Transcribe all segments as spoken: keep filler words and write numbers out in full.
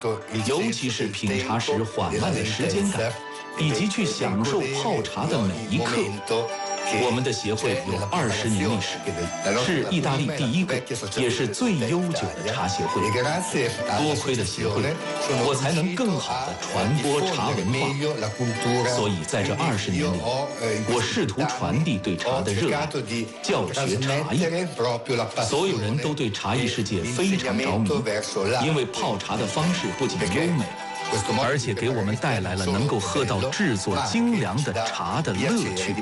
尤其是品茶时缓慢的时间感，以及去享受泡茶的每一刻。我们的协会有二十年历史，是意大利第一个，也是最悠久的茶协会。多亏了协会，我才能更好地传播茶文化。所以在这二十年里，我试图传递对茶的热爱，教学茶艺。所有人都对茶艺世界非常着迷，因为泡茶的方式不仅优美，而且给我们带来了能够喝到制作精良的茶的乐趣。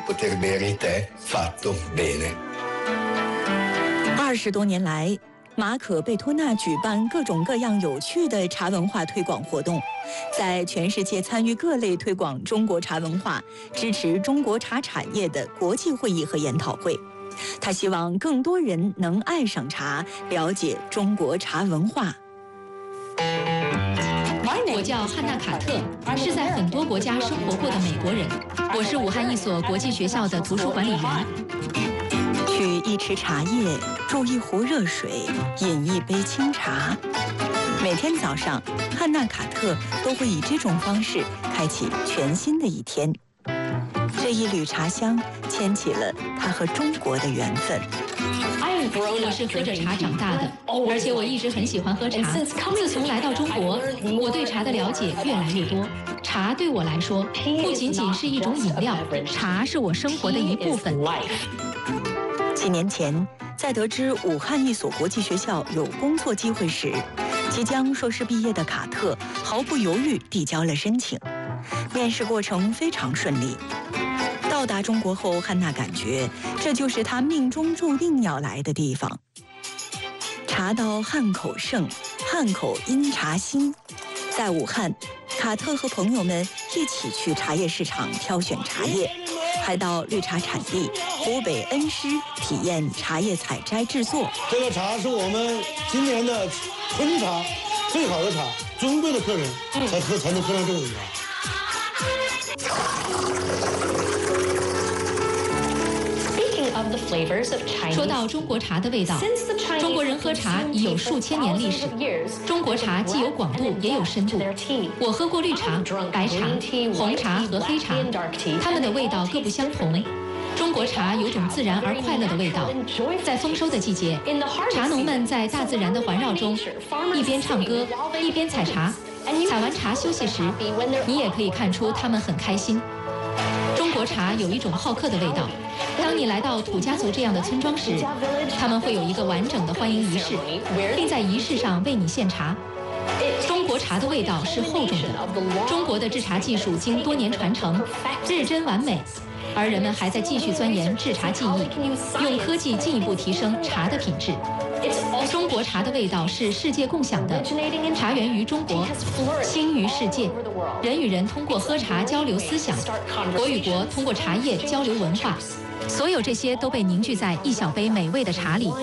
二十多年来，马可贝托纳举办各种各样有趣的茶文化推广活动，在全世界参与各类推广中国茶文化、支持中国茶产业的国际会议和研讨会。他希望更多人能爱上茶，了解中国茶文化。 我叫汉娜·卡特，是在很多国家生活过的美国人。我是武汉一所国际学校的图书管理员。 取一池茶叶，煮一壶热水，饮一杯清茶。每天早上，汉娜·卡特都会以这种方式开启全新的一天。这一缕茶香牵起了他和中国的缘分。 我是喝着茶长大的，而且我一直很喜欢喝茶。自从来到中国，我对茶的了解越来越多。茶对我来说，不仅仅是一种饮料，茶是我生活的一部分。 几年前，在得知武汉一所国际学校有工作机会时，即将硕士毕业的卡特毫不犹豫递交了申请。面试过程非常顺利。到达中国后，汉娜感觉这就是她命中注定要来的地方。茶到汉口盛，汉口因茶兴。在武汉，卡特和朋友们一起去茶叶市场挑选茶叶，还到绿茶产地湖北恩施体验茶叶采摘制作。 这个茶是我们今年的春茶，最好的茶，尊贵的客人才喝才能喝上这种茶。 说到中国茶的味道，中国人喝茶已有数千年历史。中国茶既有广度，也有深度。我喝过绿茶、白茶、红茶和黑茶，它们的味道各不相同。中国茶有种自然而快乐的味道。在丰收的季节，茶农们在大自然的环绕中，一边唱歌，一边采茶。采完茶休息时，你也可以看出他们很开心。中国茶有一种好客的味道。当你来到土家族这样的村庄时，他们会有一个完整的欢迎仪式，并在仪式上为你献茶。中国茶的味道是厚重的，中国的制茶技术经多年传承，日臻完美，而人们还在继续钻研制茶技艺，用科技进一步提升茶的品质。中国茶的味道是世界共享的，茶源于中国，兴于世界。人与人通过喝茶交流思想，国与国通过茶叶交流文化。所有这些都被凝聚在一小杯美味的茶里。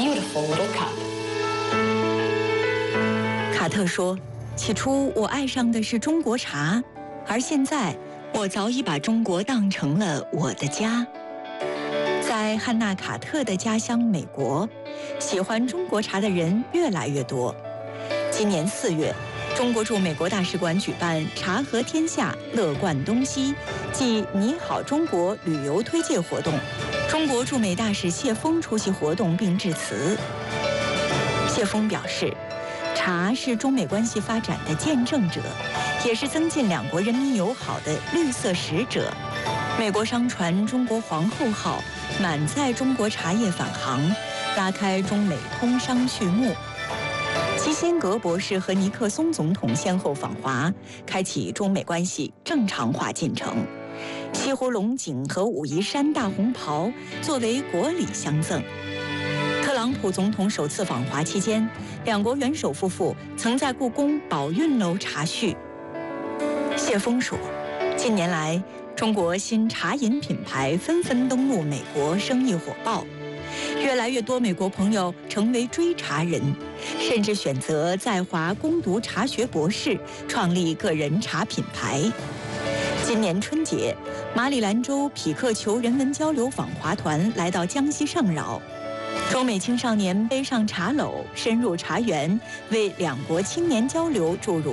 卡特说，起初我爱上的是中国茶，而现在我早已把中国当成了我的家。在汉娜·卡特的家乡美国，喜欢中国茶的人越来越多。今年四月，中国驻美国大使馆举办“茶和天下，乐贯东西”暨“你好中国”旅游推介活动。中国驻美大使谢峰出席活动并致辞。谢峰表示，茶是中美关系发展的见证者，也是增进两国人民友好的绿色使者。美国商船“中国皇后号”满载中国茶叶返航，拉开中美通商序幕。基辛格博士和尼克松总统先后访华，开启中美关系正常化进程。西湖龙井和武夷山大红袍作为国礼相赠。特朗普总统首次访华期间，两国元首夫妇曾在故宫宝运楼茶叙。谢峰说，近年来中国新茶饮品牌纷纷登陆美国，生意火爆。越来越多美国朋友成为追茶人，甚至选择在华攻读茶学博士，创立个人茶品牌。今年春节，马里兰州匹克球人文交流访华团来到江西上饶，中美青少年背上茶篓，深入茶园，为两国青年交流注入